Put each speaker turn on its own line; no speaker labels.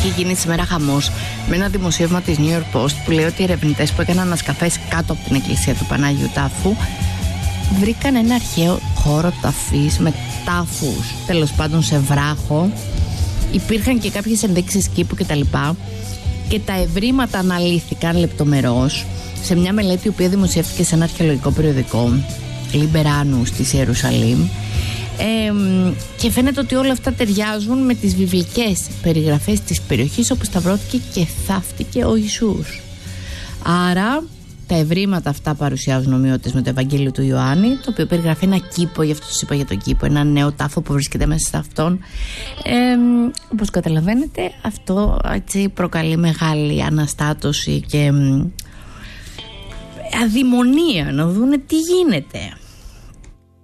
έχει γίνει σήμερα χαμός με ένα δημοσίευμα της New York Post που λέει ότι οι ερευνητές που έκαναν ανασκαφές κάτω από την εκκλησία του Πανάγιου Τάφου βρήκαν ένα αρχαίο χώρο ταφής με τάφους, τέλος πάντων σε βράχο. Υπήρχαν και κάποιες ενδείξεις κήπου κτλ. Και τα ευρήματα αναλύθηκαν λεπτομερώς σε μια μελέτη η οποία δημοσιεύτηκε σε ένα αρχαιολογικό περιοδικό, Λιμπεράνους της Ιερουσαλήμ. Και φαίνεται ότι όλα αυτά ταιριάζουν με τις βιβλικές περιγραφές της περιοχής όπου σταυρώθηκε και θαύτηκε ο Ιησούς. Άρα τα ευρήματα αυτά παρουσιάζουν ομοιότητες με το Ευαγγέλιο του Ιωάννη, το οποίο περιγράφει ένα κήπο, γι' αυτό σας είπα για τον κήπο, ένα νέο τάφο που βρίσκεται μέσα σε αυτόν. Όπως καταλαβαίνετε, αυτό έτσι προκαλεί μεγάλη αναστάτωση και αδειμονία να δούνε τι γίνεται.